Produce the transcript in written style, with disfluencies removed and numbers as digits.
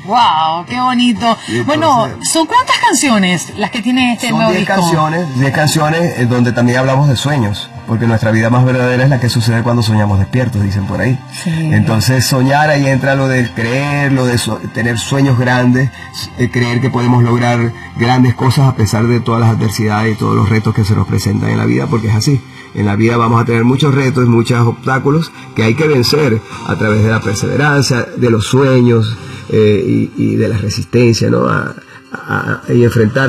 Wow, qué bonito. Entonces, bueno, ¿son cuántas canciones las que tiene este nuevo disco? Son 10 canciones donde también hablamos de sueños, porque nuestra vida más verdadera es la que sucede cuando soñamos despiertos, dicen por ahí. Sí. Entonces soñar, ahí entra lo de creer, lo de tener sueños grandes, creer que podemos lograr grandes cosas a pesar de todas las adversidades y todos los retos que se nos presentan en la vida, porque es así. En la vida vamos a tener muchos retos, muchos obstáculos que hay que vencer a través de la perseverancia, de los sueños y de la resistencia, ¿no? Y enfrentar